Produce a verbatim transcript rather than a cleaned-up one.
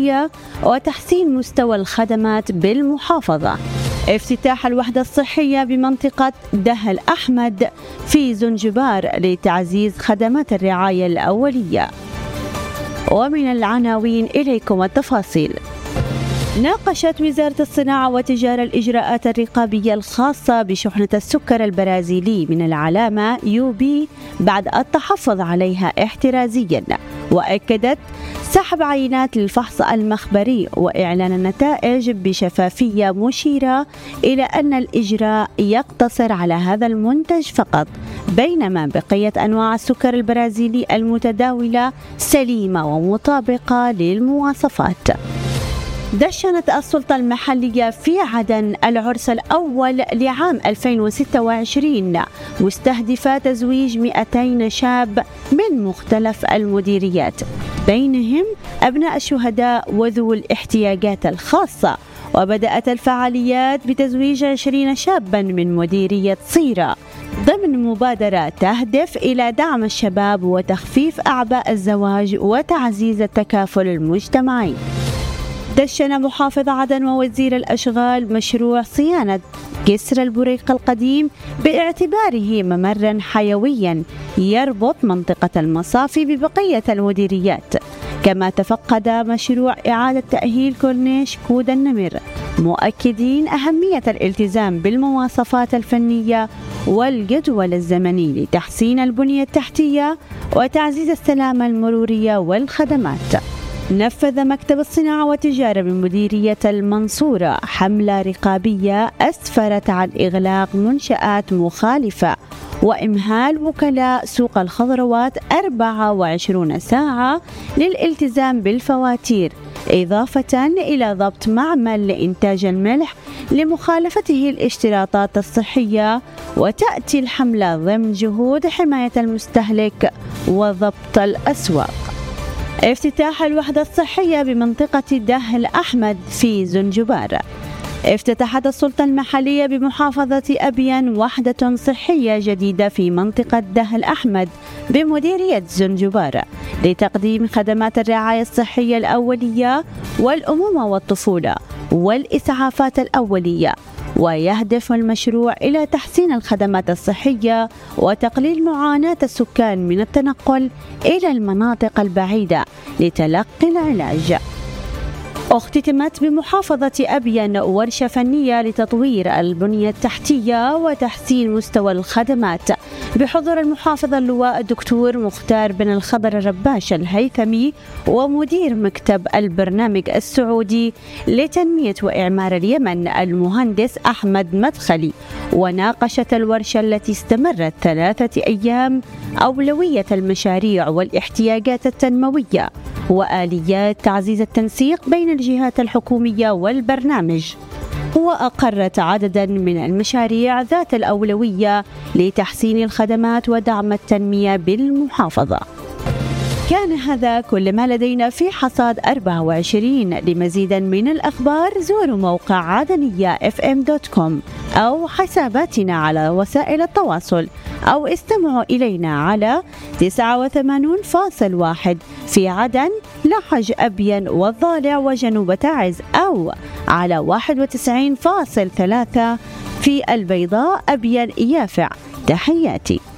الصحية وتحسين مستوى الخدمات بالمحافظة. افتتاح الوحدة الصحية بمنطقة دهل أحمد في زنجبار لتعزيز خدمات الرعاية الأولية. ومن العناوين إليكم التفاصيل. ناقشت وزارة الصناعة والتجارة الإجراءات الرقابية الخاصة بشحنة السكر البرازيلي من العلامة يو بي بعد التحفظ عليها احترازيا، وأكدت سحب عينات للفحص المخبري وإعلان النتائج بشفافية، مشيرة إلى أن الإجراء يقتصر على هذا المنتج فقط، بينما بقية أنواع السكر البرازيلي المتداولة سليمة ومطابقة للمواصفات. دشنت السلطة المحلية في عدن العرس الأول لعام ألفين وستة وعشرين مستهدفة تزويج مئتين شاب من مختلف المديريات، بينهم أبناء الشهداء وذو الاحتياجات الخاصة. وبدأت الفعاليات بتزويج عشرين شابا من مديرية صيرة ضمن مبادرة تهدف إلى دعم الشباب وتخفيف أعباء الزواج وتعزيز التكافل المجتمعي. دشن محافظ عدن ووزير الأشغال مشروع صيانة جسر البريق القديم باعتباره ممرا حيويا يربط منطقة المصافي ببقية المديريات، كما تفقد مشروع إعادة تأهيل كورنيش كود النمر، مؤكدين أهمية الالتزام بالمواصفات الفنية والجدول الزمني لتحسين البنية التحتية وتعزيز السلامة المرورية والخدمات. نفذ مكتب الصناعة والتجارة من مديرية المنصورة حملة رقابية أسفرت عن إغلاق منشآت مخالفة وإمهال وكلاء سوق الخضروات أربعة وعشرين ساعة للالتزام بالفواتير، إضافة إلى ضبط معمل لإنتاج الملح لمخالفته الاشتراطات الصحية. وتأتي الحملة ضمن جهود حماية المستهلك وضبط الأسواق. افتتاح الوحدة الصحية بمنطقة دهل أحمد في زنجبار. افتتحت السلطة المحلية بمحافظة أبين وحدة صحية جديدة في منطقة دهل أحمد بمديرية زنجبار لتقديم خدمات الرعاية الصحية الأولية والأمومة والطفولة والإسعافات الأولية. ويهدف المشروع إلى تحسين الخدمات الصحية وتقليل معاناة السكان من التنقل إلى المناطق البعيدة لتلقي العلاج. اختتمت بمحافظة أبين ورشة فنية لتطوير البنية التحتية وتحسين مستوى الخدمات بحضور المحافظ اللواء الدكتور مختار بن الخضر الرباش الهيثمي ومدير مكتب البرنامج السعودي لتنمية وإعمار اليمن المهندس أحمد مدخلي. وناقشت الورشة التي استمرت ثلاثة أيام أولوية المشاريع والاحتياجات التنموية وآليات تعزيز التنسيق بين الجهات الحكومية والبرنامج، وأقرت عددا من المشاريع ذات الأولوية لتحسين الخدمات ودعم التنمية بالمحافظة. كان هذا كل ما لدينا في حصاد أربعة وعشرين. لمزيد من الأخبار زوروا موقع عدنية إف إم دوت كوم أو حساباتنا على وسائل التواصل، أو استمعوا إلينا على تسعة وثمانين فاصل واحد في عدن، لحج أبين والضالع وجنوب تعز، أو على واحد وتسعين فاصل ثلاثة في البيضاء أبين يافع. تحياتي.